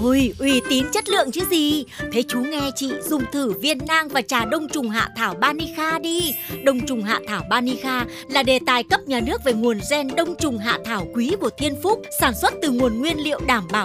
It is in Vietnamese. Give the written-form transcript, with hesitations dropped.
Ôi, uy tín chất lượng chứ gì. Thế chú nghe chị dùng thử viên nang và trà đông trùng hạ thảo Banica đi. Đông trùng hạ thảo Banica là đề tài cấp nhà nước về nguồn gen đông trùng hạ thảo quý của Thiên Phúc, sản xuất từ nguồn nguyên liệu đảm bảo